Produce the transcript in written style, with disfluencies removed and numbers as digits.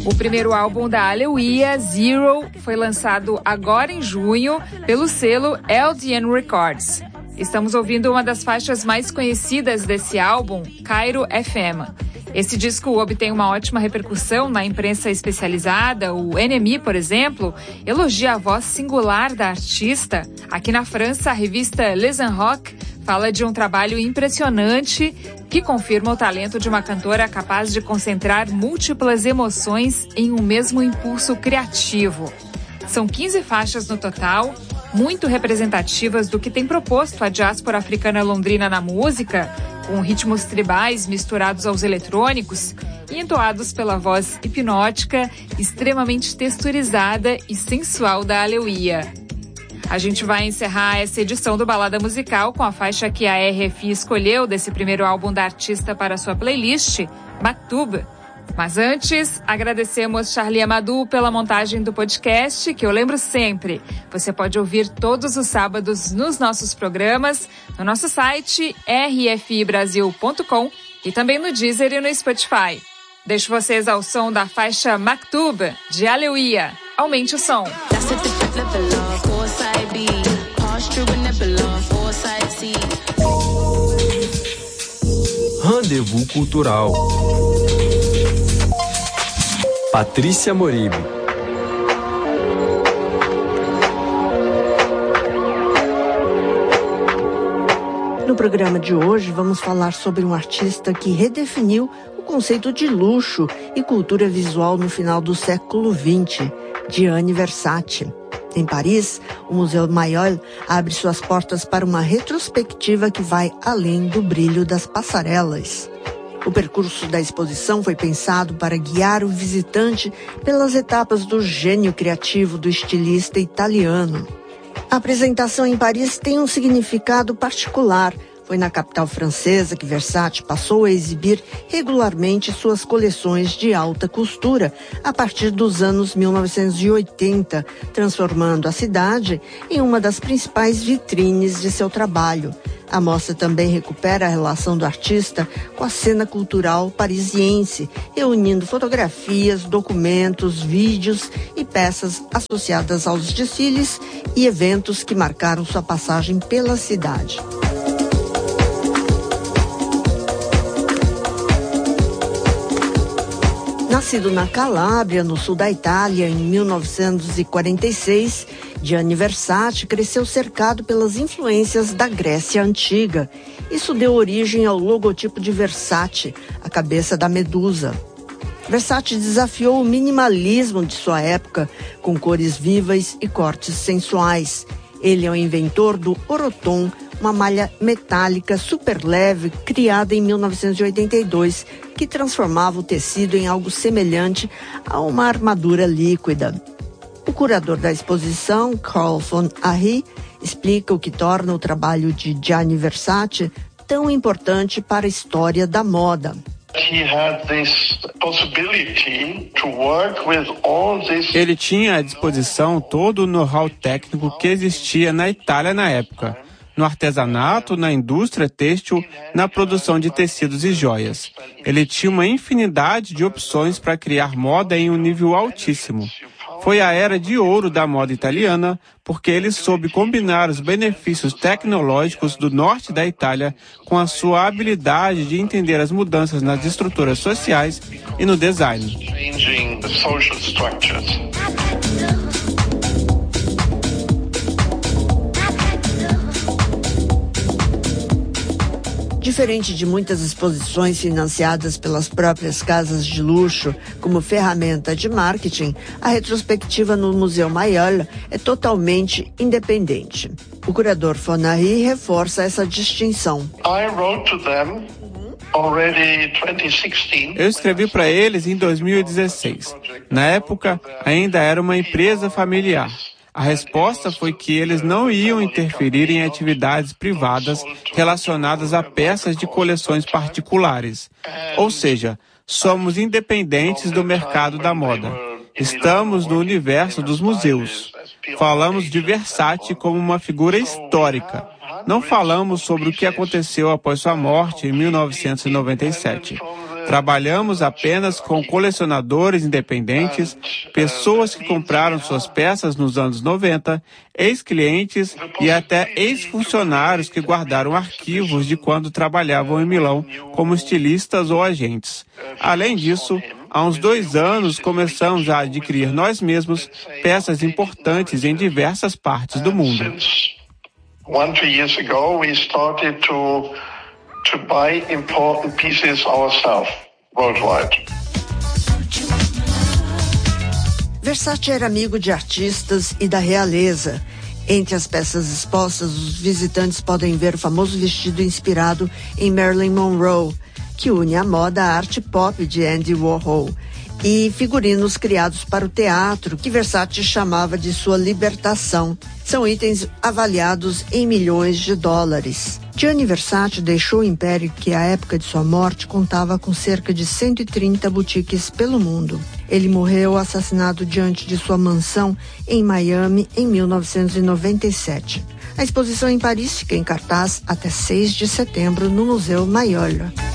O primeiro álbum da Aleluia, Zero, foi lançado agora em junho pelo selo LDN Records. Estamos ouvindo uma das faixas mais conhecidas desse álbum, Cairo FM. Esse disco obtém uma ótima repercussão na imprensa especializada. O NME, por exemplo, elogia a voz singular da artista. Aqui na França, a revista Les Rock fala de um trabalho impressionante que confirma o talento de uma cantora capaz de concentrar múltiplas emoções em um mesmo impulso criativo. São 15 faixas no total, muito representativas do que tem proposto a diáspora africana londrina na música, com ritmos tribais misturados aos eletrônicos e entoados pela voz hipnótica, extremamente texturizada e sensual da Aleluia. A gente vai encerrar essa edição do Balada Musical com a faixa que a RFI escolheu desse primeiro álbum da artista para sua playlist, Maktoub. Mas antes, agradecemos Charlie Amadou pela montagem do podcast, que eu lembro sempre, você pode ouvir todos os sábados nos nossos programas, no nosso site rfibrasil.com e também no Deezer e no Spotify. Deixo vocês ao som da faixa Maktoub, de Aleluia. Aumente o som. Rendezvous Cultural. Patrícia Moribe. No programa de hoje vamos falar sobre um artista que redefiniu o conceito de luxo e cultura visual no final do século XX, Gianni Versace. Em Paris, o Museu Mayol abre suas portas para uma retrospectiva que vai além do brilho das passarelas. O percurso da exposição foi pensado para guiar o visitante pelas etapas do gênio criativo do estilista italiano. A apresentação em Paris tem um significado particular. Foi na capital francesa que Versace passou a exibir regularmente suas coleções de alta costura a partir dos anos 1980, transformando a cidade em uma das principais vitrines de seu trabalho. A mostra também recupera a relação do artista com a cena cultural parisiense, reunindo fotografias, documentos, vídeos e peças associadas aos desfiles e eventos que marcaram sua passagem pela cidade. Nascido na Calábria, no sul da Itália, em 1946, Gianni Versace cresceu cercado pelas influências da Grécia Antiga. Isso deu origem ao logotipo de Versace, a cabeça da medusa. Versace desafiou o minimalismo de sua época, com cores vivas e cortes sensuais. Ele é o inventor do Oroton, uma malha metálica super leve criada em 1982, que transformava o tecido em algo semelhante a uma armadura líquida. O curador da exposição, Carl von Arry, explica o que torna o trabalho de Gianni Versace tão importante para a história da moda. Ele tinha à disposição todo o know-how técnico que existia na Itália na época, no artesanato, na indústria têxtil, na produção de tecidos e joias. Ele tinha uma infinidade de opções para criar moda em um nível altíssimo. Foi a era de ouro da moda italiana, porque ele soube combinar os benefícios tecnológicos do norte da Itália com a sua habilidade de entender as mudanças nas estruturas sociais e no design. Diferente de muitas exposições financiadas pelas próprias casas de luxo como ferramenta de marketing, a retrospectiva no Museu Mayol é totalmente independente. O curador von Arry reforça essa distinção. Eu escrevi para eles em 2016. Na época, ainda era uma empresa familiar. A resposta foi que eles não iam interferir em atividades privadas relacionadas a peças de coleções particulares. Ou seja, somos independentes do mercado da moda. Estamos no universo dos museus. Falamos de Versace como uma figura histórica. Não falamos sobre o que aconteceu após sua morte em 1997. Trabalhamos apenas com colecionadores independentes, pessoas que compraram suas peças nos anos 90, ex-clientes e até ex-funcionários que guardaram arquivos de quando trabalhavam em Milão como estilistas ou agentes. Além disso, há uns 2 anos começamos a adquirir nós mesmos peças importantes em diversas partes do mundo. 2 years ago, we started to buy important pieces ourselves worldwide. Versace era amigo de artistas e da realeza. Entre as peças expostas, os visitantes podem ver o famoso vestido inspirado em Marilyn Monroe, que une a moda à arte pop de Andy Warhol, e figurinos criados para o teatro, que Versace chamava de sua libertação. São itens avaliados em milhões de dólares. Gianni Versace deixou o império que, à época de sua morte, contava com cerca de 130 boutiques pelo mundo. Ele morreu assassinado diante de sua mansão em Miami em 1997. A exposição em Paris fica em cartaz até 6 de setembro no Museu Mayol.